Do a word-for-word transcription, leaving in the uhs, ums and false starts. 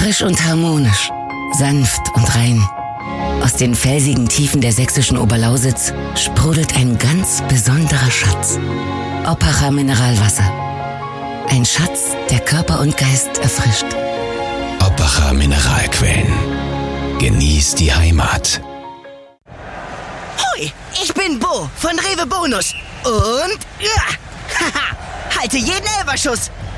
Frisch und harmonisch, sanft und rein. Aus den felsigen Tiefen der sächsischen Oberlausitz sprudelt ein ganz besonderer Schatz. Oppacher Mineralwasser. Ein Schatz, der Körper und Geist erfrischt. Oppacher Mineralquellen. Genieß die Heimat. Hoi, ich bin Bo von Rewe Bonus. Und ja, haha, halte jeden Elferschuss.